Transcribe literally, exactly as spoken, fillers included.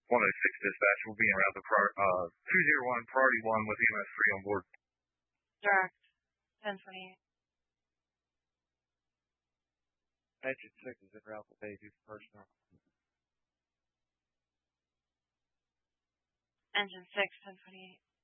one oh six dispatch will be en route to prior, uh, two oh one, priority one with E M S three on board. Direct, ten twenty-eight. Engine six is en route to Bayview personnel. Engine six, ten twenty-eight.